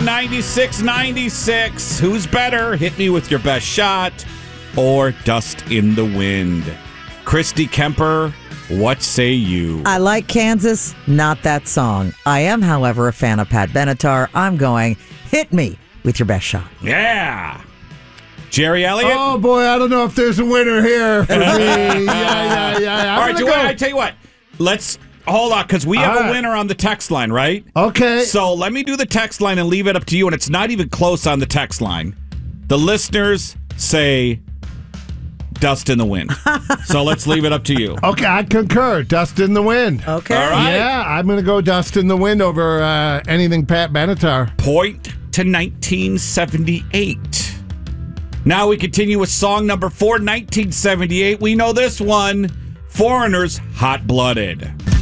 9696. Who's better? Hit me with your best shot or Dust in the Wind. Christy Kemper, what say you? I like Kansas, not that song. I am, however, a fan of Pat Benatar. I'm going, hit me with your best shot. Yeah. Jerry Elliott? Oh, boy, I don't know if there's a winner here for me. Yeah. All right, I tell you what. Let's hold on, because we have a winner on the text line, right? Okay. So let me do the text line and leave it up to you, and it's not even close on the text line. The listeners say Dust in the Wind. So let's leave it up to you. Okay, I concur. Dust in the Wind. Okay. All right. Yeah, I'm going to go Dust in the Wind over anything Pat Benatar. Point to 1978. Now we continue with song number 4, 1978. We know this one. Foreigners, Hot Blooded.